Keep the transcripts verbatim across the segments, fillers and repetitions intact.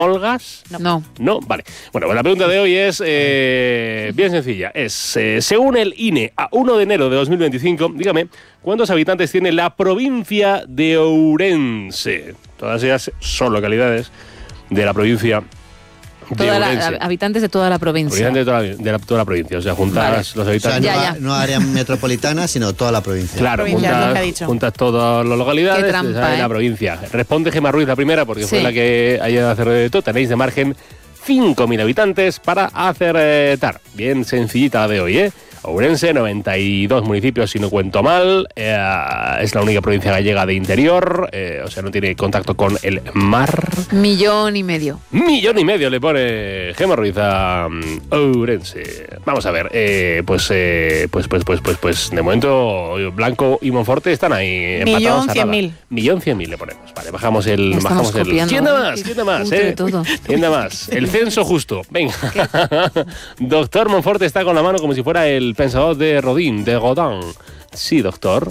Olgas? No. no. No, vale. Bueno, pues la pregunta de hoy es eh, bien sencilla. Es, eh, según el I N E, a uno de enero de dos mil veinticinco, dígame, ¿cuántos habitantes tiene la provincia de Ourense? Todas ellas son localidades de la provincia de toda Ourense. La, habitantes de toda la provincia. Habitantes de toda la, de la, toda la provincia. O sea, juntas vale. los habitantes. O sea, no, ya, ya. no área metropolitana, sino toda la provincia. Claro, juntas, juntas todas las localidades Qué trampa, de ¿eh? la provincia. Responde Gemma Ruiz la primera, porque sí. fue la que ayer acertó. Tenéis de margen cinco mil habitantes para acertar. Bien sencillita la de hoy, ¿eh? Ourense, noventa y dos municipios, si no cuento mal. Eh, es la única provincia gallega de interior. Eh, o sea, no tiene contacto con el mar. Millón y medio. Millón y medio le pone Gemma Ruiz a um, Ourense. Vamos a ver. Eh, pues, eh, pues, pues, pues, pues, pues, de momento, Blanco y Monforte están ahí empatados. Millón cien mil. Millón cien mil le ponemos. Vale, bajamos el. Estamos bajamos el. copiando. ¿Quién da más? ¿Quién da más? Eh? ¿Quién da más? El censo justo. Venga. Doctor Monforte está con la mano como si fuera el pensador de Rodin, de Godin. Sí, doctor.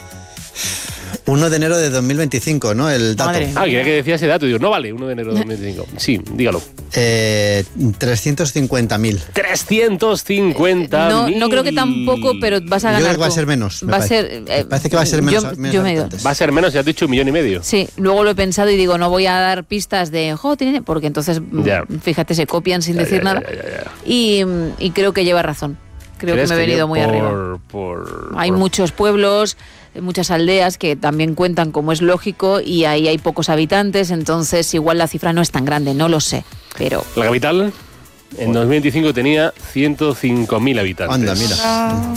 uno de enero de dos mil veinticinco, ¿no? El dato. Madre. Ah, quería que decía ese dato. Digo, no vale, uno de enero de dos mil veinticinco. Sí, dígalo. Eh, trescientos cincuenta mil. trescientos cincuenta mil. No, no creo que tampoco, pero vas a ganar. Yo creo que va a tú. ser menos. Va a parece. ser. Eh, me parece que va a ser menos. Yo, menos yo me habitantes. Va a ser menos, ya has dicho un millón y medio. Sí, luego lo he pensado y digo, no voy a dar pistas de, jo, tiene, porque entonces, Ya. fíjate, se copian sin Ya, decir ya, nada. ya, ya, ya. Y, y creo que lleva razón. Creo que me he venido yo muy por, arriba. Por, Hay por... muchos pueblos, muchas aldeas que también cuentan, como es lógico, y ahí hay pocos habitantes, entonces igual la cifra no es tan grande, no lo sé, pero... La capital en dos mil veinticinco tenía ciento cinco mil habitantes. Anda, mira. Ah.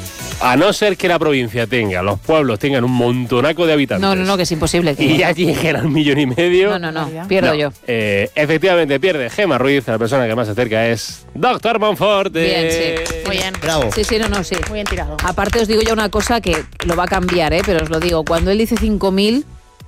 A no ser que la provincia tenga, los pueblos tengan un montonaco de habitantes. No, no, no, que es imposible. Que Y ya lleguen al millón y medio. No, no, no, pierdo No, yo. eh, efectivamente pierde Gemma Ruiz, la persona que más se acerca es Doctor Monforte. Bien, sí. Muy bien. Bravo. Sí, sí, no, no, sí. Muy bien tirado. Aparte os digo ya una cosa que lo va a cambiar, ¿eh? Pero os lo digo, cuando él dice cinco mil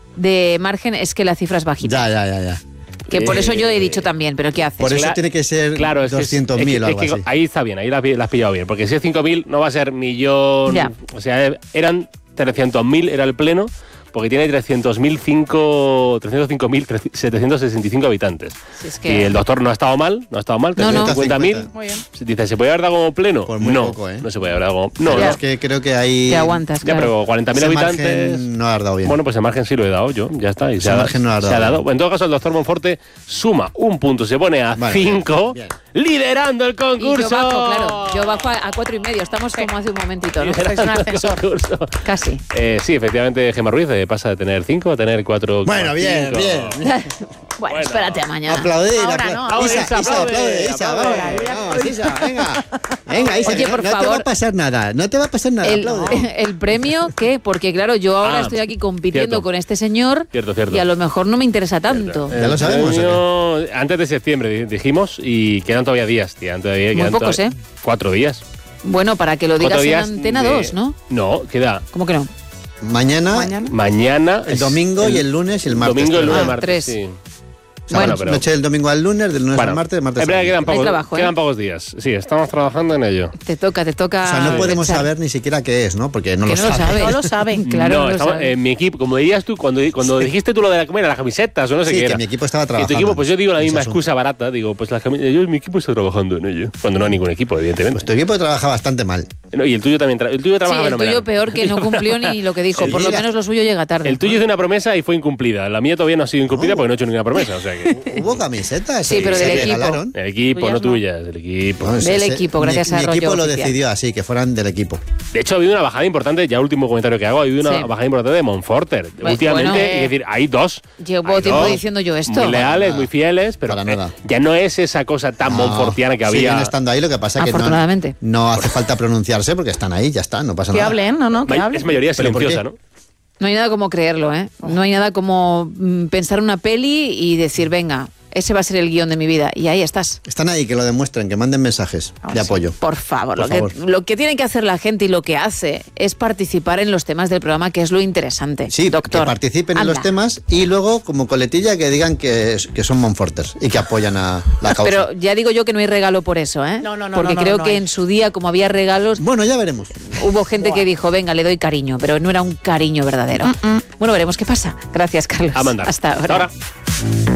de margen es que la cifra es bajita. Ya, ya, ya, ya. Que por eso yo he dicho también, pero ¿qué haces? Por eso Cla- tiene que ser Claro, es que es- doscientos es que- mil o es algo que así. ahí está bien, ahí la, la has pillado bien. Porque si es cinco mil no va a ser millón. Ya. O sea, eran trescientos mil, era el pleno, porque tiene trescientos mil cinco mil setecientos sesenta y cinco habitantes. Si es que- Y el doctor no ha estado mal, no ha estado mal, No, no. trescientos cincuenta mil. Muy bien. Dice, ¿se puede haber dado como pleno? Pues muy no, poco, ¿eh? no se puede haber dado como... No, Pero no. es que creo que ahí... Te aguantas, Ya, claro. pero cuarenta mil ese habitantes... margen no has dado bien. Bueno, pues el margen sí lo he dado yo, ya está. Y Ese se ha, margen no lo has se dado ha dado. bien. En todo caso, el doctor Monforte suma un punto, se pone a Vale, cinco, bien, liderando el Y concurso. yo bajo, claro, yo bajo a, a cuatro y medio, estamos como hace un momentito, ¿no? Estáis en un ascensor. Concurso. Casi. Eh, sí, efectivamente, Gemma Ruiz eh, pasa de tener cinco a tener cuatro. Bueno, bien, bien. Bueno, Bueno. espérate a mañana. Aplaudir, Ahora apla- no. Aplaude, Isa, Isa, Isa, aplaude, aplaude, Isa, aplaude. vamos, vamos, Isa, venga. Venga, Isa, Oye, no, por no te va favor. a pasar nada, no te va a pasar nada, El, aplaude. el premio, ¿qué? Porque claro, yo ahora Ah, estoy aquí compitiendo cierto. con este señor Cierto, cierto. y a lo mejor no me interesa tanto. Ya lo sabemos, Premio- Antes de septiembre di- dijimos y quedan todavía días, quedan todavía. Muy quedan pocos, todavía- ¿eh? Cuatro días. Bueno, para que lo Cuatro digas en días Antena de- dos, ¿no? No, queda ¿Cómo que no? Mañana, Mañana. mañana. el es domingo y el lunes y el martes. Domingo, el lunes, Ah, martes. tres. Sí. O sea, Bueno, noche- pero- noche del domingo al lunes, del lunes Bueno, al martes, del martes es verdad al que quedan miércoles. pocos, trabajo, ¿eh? quedan pocos días. Sí, estamos trabajando en ello. Te toca, te toca. O sea, no podemos echar. saber ni siquiera qué es, ¿no? Porque no Que lo no lo sabe. sabe. No lo saben. Claro, no, no lo estamos- sabe. eh, mi equipo, como dirías tú, cuando, cuando dijiste tú lo de la, ¿cómo era? Las camisetas o no sé Sí, qué que era. mi equipo estaba Y tu trabajando. equipo, pues yo digo la en misma ese asunto. excusa barata. Digo, pues las camisetas, yo, mi equipo está trabajando en ello. Cuando no hay ningún equipo, evidentemente. Pues tu equipo trabaja bastante mal. No, y el tuyo también. tra- el tuyo Sí, trabaja el fenomenal. tuyo peor, que no cumplió ni lo que dijo. Sí, Por lo la- menos lo suyo llega tarde. El tuyo hizo una promesa y fue incumplida. La mía todavía no ha sido incumplida No. porque no he hecho ninguna promesa. O sea que. Hubo camisetas. Sí, pero se del equipo. regalaron. El equipo, Tuyas no no. tuyas, el equipo. No, Del ese- equipo, mi- gracias a Mi rollo equipo lo oficial. decidió así, que fueran del equipo. De hecho, ha habido una bajada importante, ya último comentario que hago, ha habido una Sí. bajada importante de Monforter. Bueno, Últimamente, bueno, es decir, hay dos. Llevo Hay tiempo dos, diciendo yo esto. Muy leales, nada. muy fieles, pero Para eh, nada. ya no es esa cosa tan No, monfortiana que siguen había. estando ahí, lo que pasa es que no, Afortunadamente. no hace falta pronunciarse porque están ahí, ya está, no pasa Que nada. hablen, no, no, que Ma- hablen. Es mayoría ¿Pero por qué? silenciosa, ¿no? No hay nada como creerlo, ¿eh? No hay nada como mm, pensar una peli y decir, venga, ese va a ser el guión de mi vida. Y ahí estás. Están ahí, que lo demuestren, que manden mensajes Ahora de sí. apoyo. Por favor, Por lo, favor. Que, lo que tiene que hacer la gente y lo que hace es participar en los temas del programa, que es lo interesante. Sí, doctor. que participen en anda. los temas y luego, como coletilla, que digan que, que son Monforters y que apoyan a la causa. Pero ya digo yo que no hay regalo por eso, ¿eh? No, no, no, Porque no, no, creo no que hay. en su día, como había regalos, Bueno, ya veremos. hubo gente que dijo, venga, le doy cariño, pero no era un cariño verdadero. Bueno, veremos qué pasa. Gracias, Carlos. A mandar. Hasta ahora. Hasta ahora.